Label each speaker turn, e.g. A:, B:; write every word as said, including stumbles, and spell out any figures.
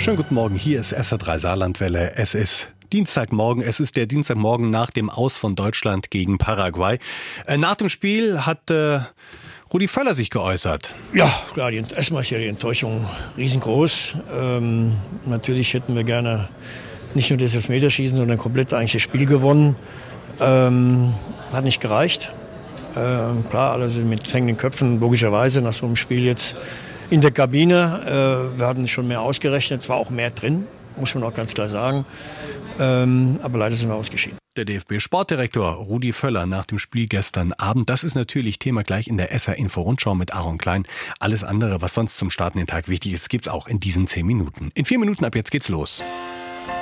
A: Schönen guten Morgen, hier ist S R drei Saarlandwelle. Es ist Dienstagmorgen, es ist der Dienstagmorgen nach dem Aus von Deutschland gegen Paraguay. Äh, nach dem Spiel hat äh, Rudi Völler sich geäußert.
B: Ja, klar, die, erstmal ist ja die Enttäuschung riesengroß. Ähm, natürlich hätten wir gerne nicht nur das Elfmeterschießen, sondern komplett eigentlich das Spiel gewonnen. Ähm, hat nicht gereicht. Ähm, klar, alle sind mit hängenden Köpfen, logischerweise nach so einem Spiel jetzt in der Kabine. Äh, wir hatten schon mehr ausgerechnet, es war auch mehr drin, muss man auch ganz klar sagen. Ähm, aber leider sind wir ausgeschieden.
A: Der D F B-Sportdirektor Rudi Völler nach dem Spiel gestern Abend. Das ist natürlich Thema gleich in der S R-Info-Rundschau mit Aaron Klein. Alles andere, was sonst zum Starten den Tag wichtig ist, gibt's auch in diesen zehn Minuten. In vier Minuten ab jetzt geht's los.